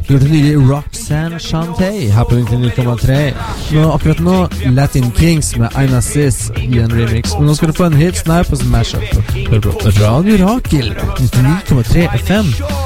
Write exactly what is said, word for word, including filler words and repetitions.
hørte nylig Roxanne Shante her på nittini komma tre. Nå, akkurat nå Latin Kings med Aina Sis i en remix. Men nå skal du få en hit snart på Smash Up. Hør på Radio Rakel nittini komma tre F M.